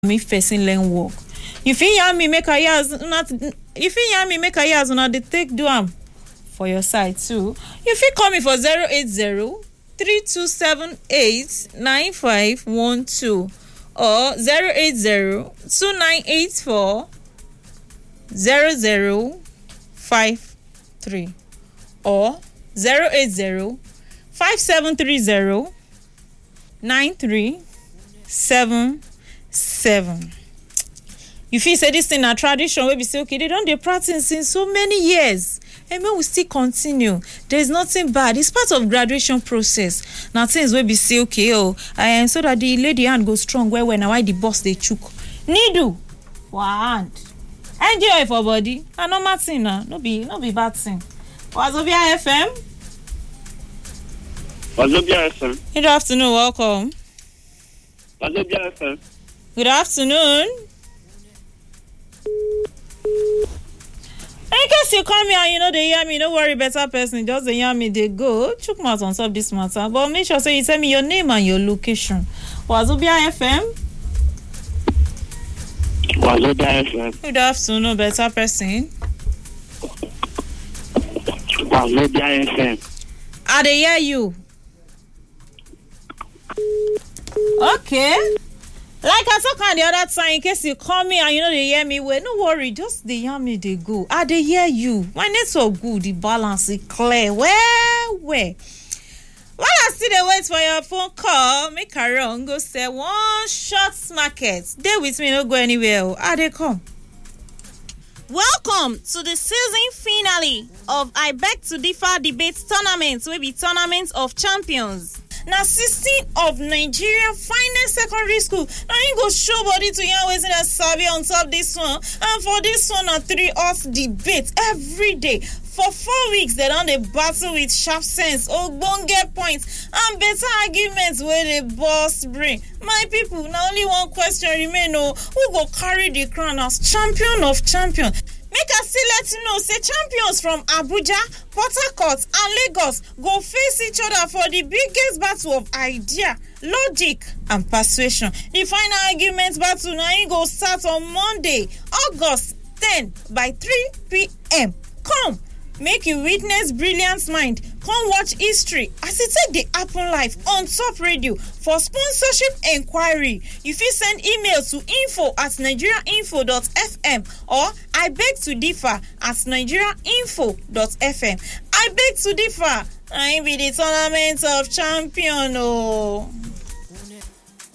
me person learn work. You fit yarn me make I use una dey take do am for your side too. You fit call me for 080-3278-9512 or 080-2984-0053 or 080-5730-9377. You feel say this thing a tradition wey be say okay, they don dey practice since so many years. And when we still continue, there's nothing bad. It's part of graduation process. Now things wey be say okay, so that the lady hand go strong well na why the boss dey chook needle for hand. Enjoy for body. Na normal thing na, no be bad thing. Wazobia FM. Wazobia FM. Good afternoon, welcome. Wazobia FM. Good afternoon. In case you call me and you know they hear me, don't worry, better person, just they hear me, they go. Chook mouth on top this matter. But make sure say you tell me your name and your location. Wazobia FM. Wazobia FM. Good afternoon, better person. Wazobia FM. I dey hear you. Okay. Like I talk on the other time, in case you call me and you know they hear me, well, no worry, just they hear me, they go. I they hear you. My network good, the balance is clear. Where? While I still dey wait for your phone call, make a run, go sell one short market. Stay with me, no go anywhere. I they come. Welcome to the season finale of I Beg to Differ Debate Tournament, wey be Tournament of Champions. Now 16 of Nigeria finest secondary school. Now you go show body to yan wetin that sabi on top this one. And for this one, a 3-hour debate every day. For 4 weeks, they don dey battle with sharp sense, ogbonge points, and better arguments where they boss brain. My people, now only one question remain: who go carry the crown as champion of champions? Make us still let you know, say champions from Abuja, Port Harcourt, and Lagos go face each other for the biggest battle of idea, logic, and persuasion. The final argument battle now go start on Monday, August 10 by 3 p.m. Come, make you witness brilliant mind. Come watch history as it take the happen live on top radio. For sponsorship inquiry, you fit send email to info@nigeriainfo.fm or I beg to differ @nigeriainfo.fm. I beg to differ. I be the tournament of champion.